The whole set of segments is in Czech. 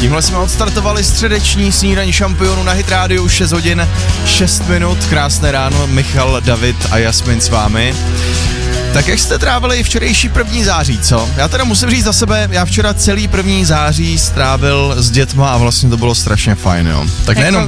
Tímhle jsme odstartovali středeční snídaní šampionů na Hit Radio, 6 hodin 6 minut, krásné ráno, Michal, David a Jasmin s vámi. Tak jak jste trávili včerejší 1. září, co? Já teda musím říct za sebe, já včera celý 1. září strávil s dětma a vlastně to bylo strašně fajn, jo. Tak nejenom...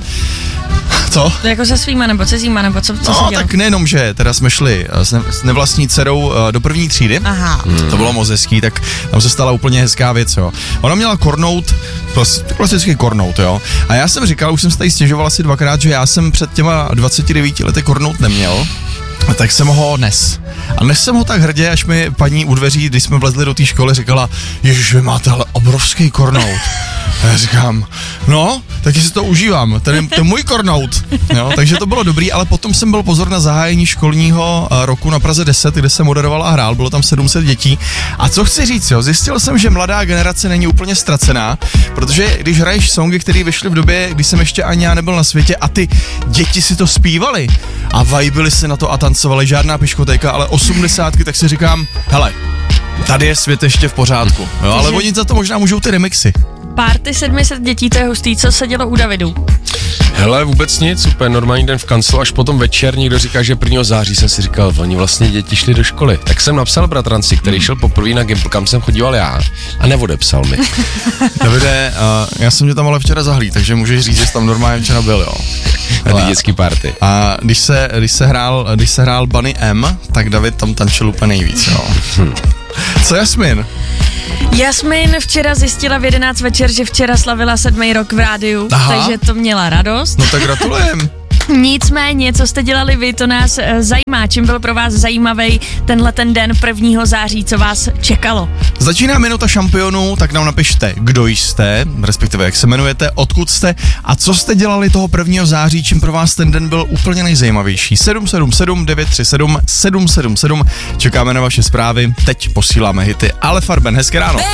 Co? Jako se svýma nebo cizíma, nebo co se dělo? Tak nejenom, že teda jsme šli s nevlastní dcerou do 1. třídy. Aha. To bylo moc hezký, tak tam se stala úplně hezká věc, jo. Ona měla kornout, klasický kornout, jo. A já jsem říkal, už jsem se tady stěžoval asi 2krát, že já jsem před těma 29 lety kornout neměl. A tak jsem ho nes. A nes jsem ho tak hrdě, až mi paní u dveří, když jsme vlezli do té školy, říkala, ježiš, vy máte ale obrovský kornout. A já říkám, no, taky si to užívám, to je můj kornout. Jo, takže to bylo dobrý, ale potom jsem byl pozor na zahájení školního roku na Praze 10, kde jsem moderoval a hrál, bylo tam 700 dětí. A co chci říct, jo, zjistil jsem, že mladá generace není úplně ztracená, protože když hraješ songy, které vyšly v době, kdy jsem ještě ani já nebyl na světě a ty děti si to zpívali a vibili si na to a tancovali, žádná piškotéka, ale 80, tak si říkám, hele, tady je svět ještě v pořádku, jo, ale oni za to možná můžou ty remixy. Party 700 dětí, to je hustý, co se dělo u Davidu? Hele, vůbec nic, úplně normální den v kanclu, až potom večer někdo říká, že 1. září jsem si říkal, oni vlastně děti šli do školy. Tak jsem napsal bratranci, který šel poprvé na Gimpl, kam jsem chodíval já a neodepsal mi. Davide, já jsem tě tam ale včera zahlíd, takže můžeš říct, že jsi tam normálně včera byl, jo. Na ty dětský party. A když se hrál Bunny M, tak David tam tančil úplně nejvíc, jo. Co Jasmin? Jasmin včera zjistila v 11 večer, že včera slavila 7. rok v rádiu, takže to měla radost. No tak gratulujem. Nicméně, co jste dělali vy, to nás zajímá. Čím byl pro vás zajímavý tenhle ten den 1. září, co vás čekalo? Začíná minuta šampionů, tak nám napište, kdo jste, respektive jak se jmenujete, odkud jste a co jste dělali toho 1. září, čím pro vás ten den byl úplně nejzajímavější. 777 937 777. Čekáme na vaše zprávy, teď posíláme hity. Ale Farben, hezké ráno.